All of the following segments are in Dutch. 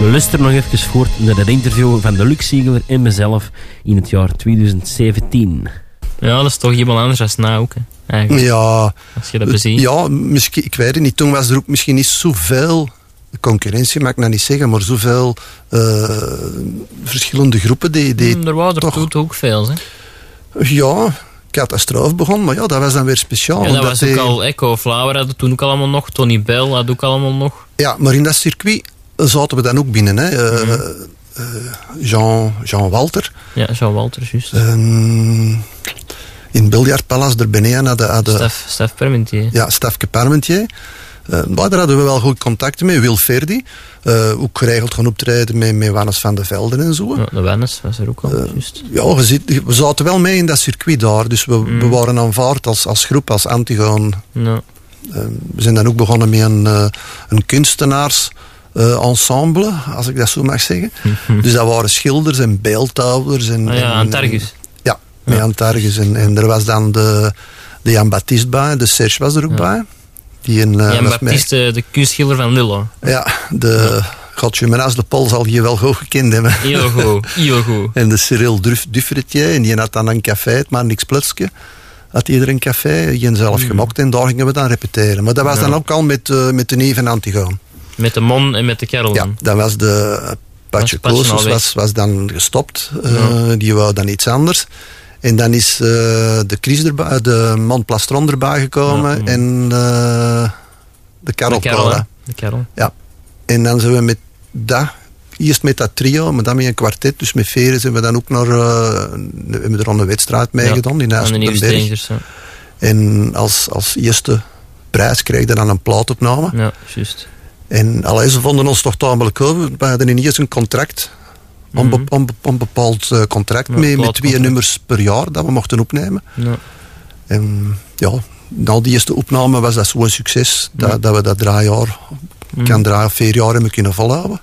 We luisteren nog even voort naar het interview van de Lux Ziegler en mezelf in het jaar 2017. Ja, dat is toch iemand anders als na ook, hè, eigenlijk. Ja, als je dat beziet. Ja, misschien, ik weet het niet. Toen was er ook misschien niet zoveel concurrentie, mag ik nou niet zeggen, maar zoveel verschillende groepen die er waren er toch ook veel, hè? Ja, Catastrofe begon, maar ja, dat was dan weer speciaal. Ja, dat was ook al Echo Flower hadden toen ook allemaal nog, Tony Bell had ook allemaal nog. Ja, maar in dat circuit zaten we dan ook binnen, hè. Jean Walter. Ja, Jean Walter, juist. In Billiard Palace er beneden hadden Stef Parmentier. Ja, Stefke Parmentier. Maar daar hadden we wel goed contacten mee. Wil Verdi. Ook geregeld gaan optreden met Wannes van de Velden en zo. Ja, de Wannes was er ook al, juist. Ja, we zaten wel mee in dat circuit daar. Dus we waren aanvaard als groep, als Antigone. Ja. We zijn dan ook begonnen met een kunstenaars ensemble, als ik dat zo mag zeggen. Dus dat waren schilders en beeldhouwers. Antargus. Met Antargus. En er was dan de Jan Baptiste bij, de Serge was er ook bij. Jan Baptiste, de kunstschilder van Lillo. Ja, Godjemenaas, de Paul zal je wel goed gekend hebben. Heel goed. En de Cyril Dufretier, en die had dan een café, maar niks plutske. Had ieder een café, die zelf gemaakt, en daar gingen we dan repeteren. Maar dat was dan ook al met de Neve en Antigone. Met de Mon en met de Kerel. Ja, dan was de Patje Koos was dan gestopt. Die wou dan iets anders. En dan is de Chris erbij, de Mont Plastron erbij gekomen en de Karel Cola. De Karel. Ja. En dan zijn we met dat, eerst met dat trio, maar dan met een kwartet. Dus met Veren zijn we dan ook naar, hebben we er aan de wedstrijd meegedaan in Huis op den Berg. En als eerste prijs kreeg je dan een plaatopname. Ja, juist. En ze vonden ons toch tamelijk over. We hadden ineens een contract. Een bepaald contract met 2 nummers per jaar dat we mochten opnemen. Ja. En ja, na die eerste opname was dat zo'n succes dat we dat 3 jaar, kan 3 of 4 jaar hebben kunnen volhouden.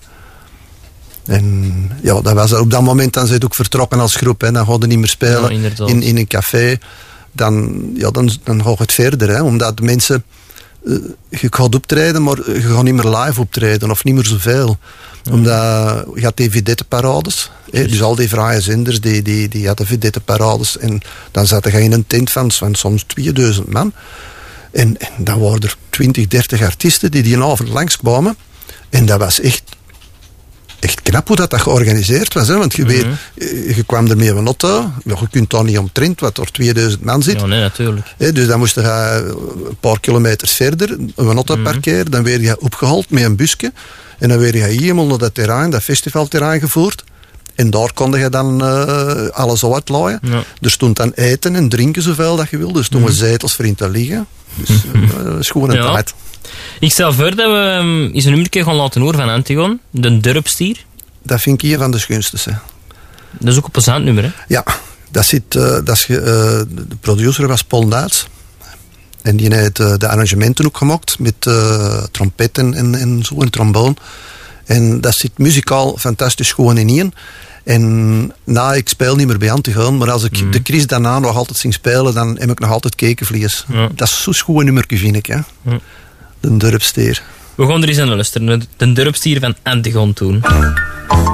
En ja, dat was op dat moment dan zijn we ook vertrokken als groep. Hè. Dan gaan we niet meer spelen in een café. Dan gaat het verder. Hè, omdat de mensen... je gaat optreden, maar je gaat niet meer live optreden of niet meer zoveel. Omdat je had die vedetteparades. Dus al die vrije zenders die hadden vedetteparades. En dan zat je in een tent van soms 2000 man. En dan waren er 20, 30 artiesten die een avond langskwamen. En dat was echt knap hoe dat georganiseerd was. Hè? Want je kwam er met een auto. Ja, je kunt daar niet omtrent, wat er 2000 man zit. Ja, nee, natuurlijk. Dus dan moest je een paar kilometers verder een auto parkeren. Dan werd je opgehaald met een busje. En dan werd je helemaal naar dat terrein, dat festivalterrein gevoerd. En daar kon je dan alles uitlaaien. Ja. Er stond dan eten en drinken zoveel dat je wilde. Er stonden zetels voor in te liggen. Dus dat is gewoon een tijd. Ik stel voor dat we eens een nummertje gaan laten horen van Antigone. De Durpstier. Dat vind ik een van de schoonste. Hè. Dat is ook op een zandnummer, hè? Ja, de producer was Paul Duits. En die heeft de arrangementen ook gemaakt met trompet en zo, en tromboon. En dat zit muzikaal fantastisch gewoon in één. En ik speel niet meer bij Antigone, maar als ik de Chris daarna nog altijd zing spelen, dan heb ik nog altijd kekenvlees. Ja. Dat is zo'n schoon nummertje, vind ik. Hè? Ja. De Durpstier. We gaan er eens aan luisteren. De Durpstier van Antigone toen.